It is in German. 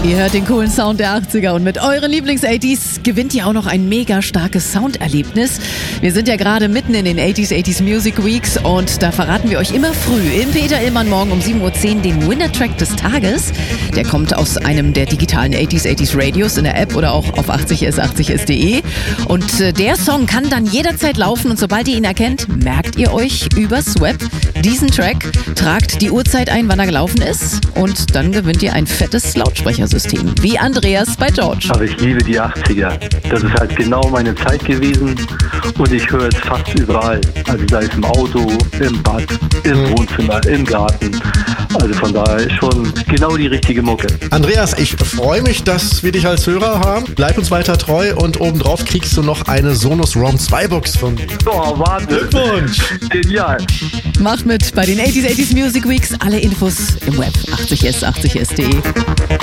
Ihr hört den coolen Sound der 80er und mit euren Lieblings-80s gewinnt ihr auch noch ein mega starkes Sounderlebnis. Wir sind ja gerade mitten in den 80s Music Weeks und da verraten wir euch immer früh im Peter Illmann morgen um 7.10 Uhr den Winner-Track des Tages. Der kommt aus einem der digitalen 80s Radios in der App oder auch auf 80s80s.de. Und der Song kann dann jederzeit laufen und sobald ihr ihn erkennt, merkt ihr euch übers Web diesen Track, tragt die Uhrzeit ein, wann er gelaufen ist und dann gewinnt ihr ein fettes Lautsprechersystem. Wie Andreas bei George. Aber ich liebe die 80er. Das ist halt genau meine Zeit gewesen und ich höre es fast überall. Also sei es im Auto, im Bad, im Wohnzimmer, im Garten. Also von daher ist schon genau die richtige Mucke. Andreas, ich freue mich, dass wir dich als Hörer haben. Bleib uns weiter treu und obendrauf kriegst du noch eine Sonos Roam 2 Box von mir. Oh, Wahnsinn. Glückwunsch! Genial. Macht mit bei den 80s Music Weeks. Alle Infos im Web 80s80s.de.